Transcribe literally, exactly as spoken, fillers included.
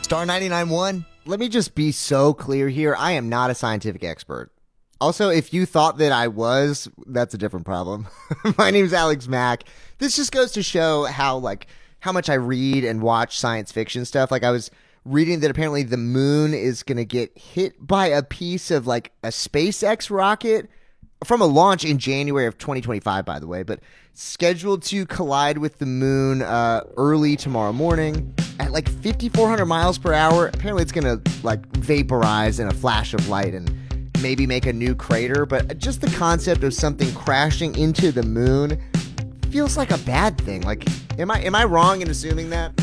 Star ninety-nine point one, let me just be so clear here. I am not a scientific expert. Also, if you thought that I was, that's a different problem. My name's Alex Mack. This just goes to show how, like, how much I read and watch science fiction stuff. Like, I was reading that apparently the moon is going to get hit by a piece of, like, a SpaceX rocket from a launch in January of twenty twenty-five, by the way, but scheduled to collide with the moon uh, early tomorrow morning at like fifty-four hundred miles per hour. Apparently it's going to like vaporize in a flash of light and maybe make a new crater, but just the concept of something crashing into the moon feels like a bad thing. Like, am I am I wrong in assuming that?